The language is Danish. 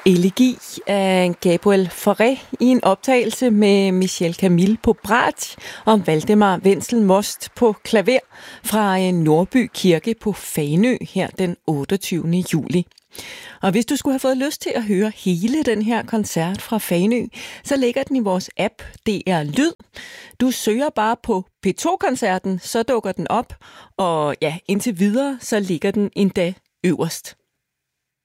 Elegi af Gabriel Fauré i en optagelse med Michel Camille på bratsch og Valdemar Wenzel Most på klaver fra Nordby Kirke på Fanø her den 28. juli. Og hvis du skulle have fået lyst til at høre hele den her koncert fra Fanø, så ligger den i vores app DR Lyd. Du søger bare på P2-koncerten, så dukker den op, og ja, indtil videre, så ligger den endda øverst.